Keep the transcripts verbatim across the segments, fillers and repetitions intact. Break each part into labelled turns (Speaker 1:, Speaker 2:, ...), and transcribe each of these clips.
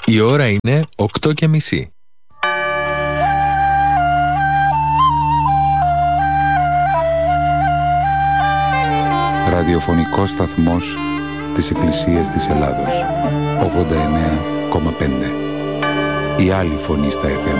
Speaker 1: Η ώρα είναι οκτώ και μισή.
Speaker 2: Ραδιοφωνικός σταθμός της Εκκλησίας της Ελλάδος. ογδόντα εννέα κόμμα πέντε. Η άλλη φωνή στα εφ εμ.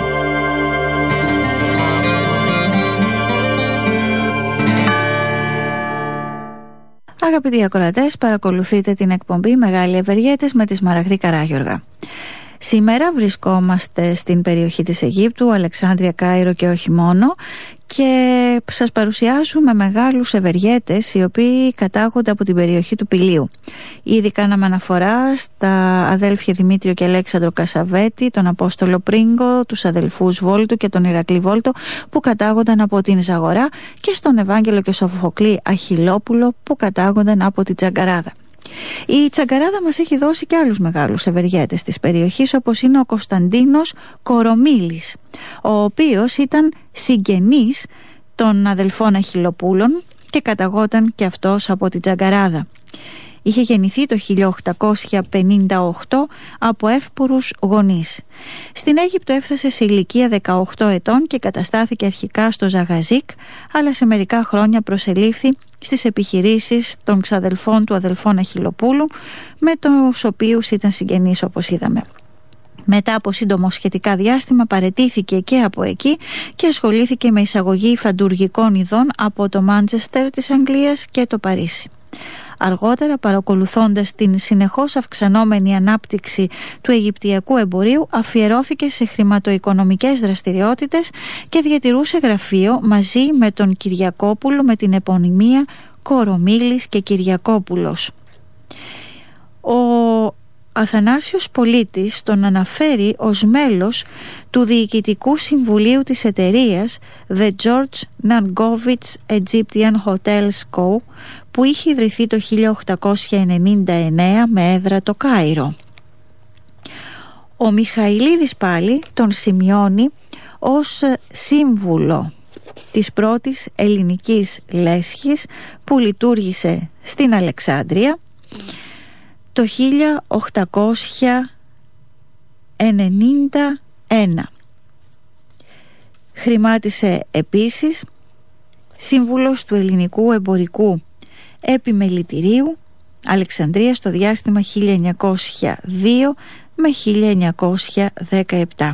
Speaker 3: Αγαπητοί ακροατές, παρακολουθείτε την εκπομπή Μεγάλοι Ευεργέτες με τη Σμαραγδή Καράγιοργα. Σήμερα βρισκόμαστε στην περιοχή της Αιγύπτου, Αλεξάνδρεια, Κάιρο και όχι μόνο, και σας παρουσιάζουμε μεγάλους ευεργέτες οι οποίοι κατάγονται από την περιοχή του Πηλίου. Ήδη κάναμε αναφορά στα αδέλφια Δημήτριο και Αλέξανδρο Κασαβέτη, τον Απόστολο Πρίγκο, τους αδελφούς Βόλτου και τον Ηρακλή Βόλτο που κατάγονταν από την Ζαγορά, και στον Ευάγγελο και Σοφοκλή Αχιλόπουλο που κατάγονταν από την Τσαγκαράδα. Η Τσαγκαράδα μας έχει δώσει και άλλους μεγάλους ευεργέτες της περιοχής, όπως είναι ο Κωνσταντίνος Κορομίλης, ο οποίος ήταν συγγενής των αδελφών Αχιλοπούλων και καταγόταν και αυτός από την Τσαγκαράδα. Είχε γεννηθεί το χίλια οκτακόσια πενήντα οκτώ από εύπορους γονείς. Στην Αίγυπτο έφτασε σε ηλικία δεκαοκτώ ετών και καταστάθηκε αρχικά στο Ζαγαζίκ, αλλά σε μερικά χρόνια προσελήφθη στις επιχειρήσεις των ξαδελφών του αδελφών Αχιλοπούλου, με τους οποίους ήταν συγγενής, όπως είδαμε. Μετά από σύντομο σχετικά διάστημα παραιτήθηκε και από εκεί και ασχολήθηκε με εισαγωγή φαντουργικών ειδών από το Μάντσεστερ της Αγγλίας και το Παρίσι. Αργότερα, παρακολουθώντας την συνεχώς αυξανόμενη ανάπτυξη του αιγυπτιακού εμπορίου, αφιερώθηκε σε χρηματοοικονομικές δραστηριότητες και διατηρούσε γραφείο μαζί με τον Κυριακόπουλο με την επωνυμία Κορομίλης και Κυριακόπουλος. Ο Αθανάσιος Πολίτης τον αναφέρει ως μέλος του Διοικητικού Συμβουλίου της εταιρείας The George Nargovitz Egyptian Hotels Co., που είχε ιδρυθεί το χίλια οκτακόσια ενενήντα εννέα με έδρα το Κάιρο. Ο Μιχαηλίδης πάλι τον σημειώνει ως σύμβουλο της πρώτης ελληνικής λέσχης που λειτουργήσε στην Αλεξάνδρεια το χίλια οκτακόσια ενενήντα ένα. Χρημάτισε επίσης σύμβουλος του Ελληνικού Εμπορικού Επιμελητηρίου Αλεξανδρίας στο διάστημα χίλια εννιακόσια δύο με χίλια εννιακόσια δεκαεπτά.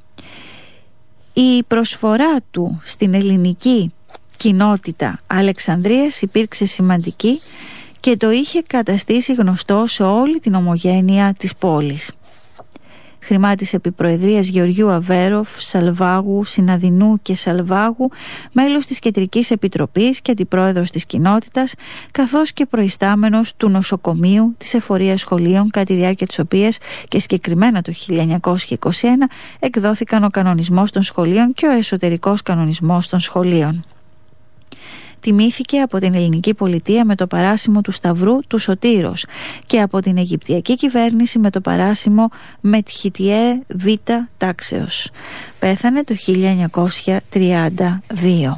Speaker 3: Η προσφορά του στην ελληνική κοινότητα Αλεξανδρίας υπήρξε σημαντική και το είχε καταστήσει γνωστό σε όλη την ομογένεια της πόλης. Χρημάτισε επί προεδρίας Γεωργίου Αβέροφ, Σαλβάγου, Συναδεινού και Σαλβάγου, μέλος της Κεντρικής Επιτροπής και αντιπρόεδρος της κοινότητας, καθώς και προϊστάμενος του νοσοκομείου της Εφορίας Σχολείων, κατά τη διάρκεια της οποίας και συγκεκριμένα το χίλια εννιακόσια είκοσι ένα εκδόθηκαν ο κανονισμός των σχολείων και ο εσωτερικός κανονισμός των σχολείων. Τιμήθηκε από την ελληνική πολιτεία με το παράσημο του Σταυρού του Σωτήρος και από την Αιγυπτιακή κυβέρνηση με το παράσημο Μετχιτιέ Β τάξεως. Πέθανε το χίλια εννιακόσια τριάντα δύο.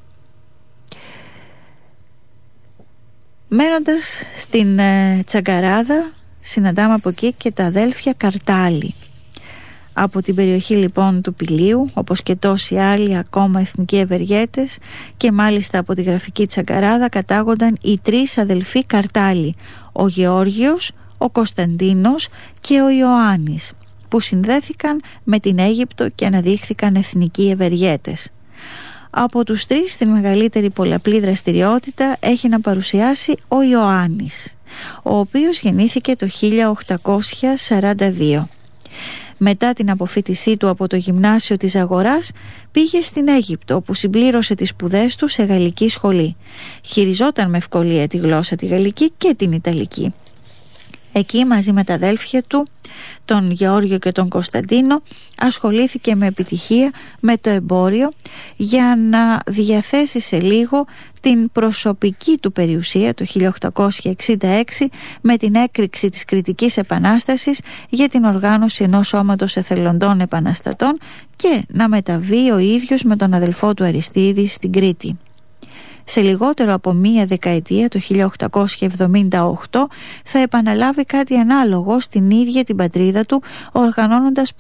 Speaker 3: Μένοντας στην ε, Τσαγκαράδα, συναντάμε από εκεί και τα αδέλφια Καρτάλη. Από την περιοχή λοιπόν του Πηλίου, όπως και τόσοι άλλοι ακόμα εθνικοί ευεργέτες, και μάλιστα από τη γραφική Τσαγκαράδα κατάγονταν οι τρεις αδελφοί Καρτάλη, ο Γεώργιος, ο Κωνσταντίνος και ο Ιωάννης, που συνδέθηκαν με την Αίγυπτο και αναδείχθηκαν εθνικοί ευεργέτες. Από τους τρεις την μεγαλύτερη πολλαπλή δραστηριότητα έχει να παρουσιάσει ο Ιωάννης, ο οποίος γεννήθηκε το χίλια οκτακόσια σαράντα δύο. Μετά την αποφοίτησή του από το γυμνάσιο της Αγοράς, πήγε στην Αίγυπτο, όπου συμπλήρωσε τις σπουδές του σε γαλλική σχολή. Χειριζόταν με ευκολία τη γλώσσα τη γαλλική και την ιταλική. Εκεί, μαζί με τα αδέλφια του, τον Γεώργιο και τον Κωνσταντίνο, ασχολήθηκε με επιτυχία με το εμπόριο για να διαθέσει σε λίγο την προσωπική του περιουσία το χίλια οκτακόσια εξήντα έξι με την έκρηξη της Κρητικής Επανάστασης για την οργάνωση ενός σώματος εθελοντών επαναστατών και να μεταβεί ο ίδιος με τον αδελφό του Αριστίδη στην Κρήτη. Σε λιγότερο από μία δεκαετία, το χίλια οκτακόσια εβδομήντα οκτώ, θα επαναλάβει κάτι ανάλογο στην ίδια την πατρίδα του, οργανώνοντας